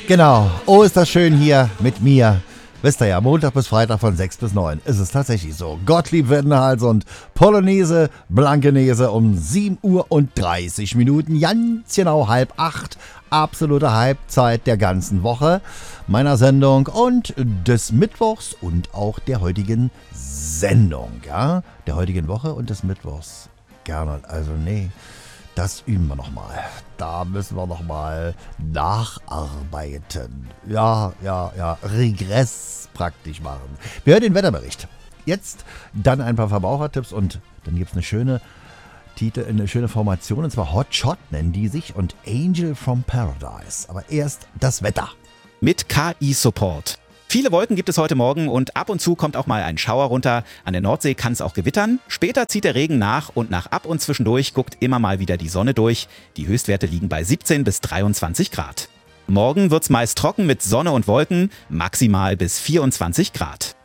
Genau. Oh, ist das schön hier mit mir. Wisst ihr ja, Montag bis Freitag von 6 bis 9 ist es tatsächlich so. Gottlieb Wendenhals und Polonaise Blankenese um 7:30 Uhr. Ganz genau 7:30. Absolute Halbzeit der ganzen Woche meiner Sendung und des Mittwochs und auch der heutigen Sendung. Ja? Der heutigen Woche und des Mittwochs. Gerne. Also nee. Das üben wir nochmal. Da müssen wir nochmal nacharbeiten. Ja. Regress praktisch machen. Wir hören den Wetterbericht. Jetzt dann ein paar Verbrauchertipps und dann gibt es eine schöne Formation. Und zwar Hot Shot nennen die sich und Angel from Paradise. Aber erst das Wetter. Mit KI-Support. Viele Wolken gibt es heute Morgen und ab und zu kommt auch mal ein Schauer runter. An der Nordsee kann es auch gewittern. Später zieht der Regen nach und nach ab und zwischendurch guckt immer mal wieder die Sonne durch. Die Höchstwerte liegen bei 17 bis 23 Grad. Morgen wird's meist trocken mit Sonne und Wolken, maximal bis 24 Grad.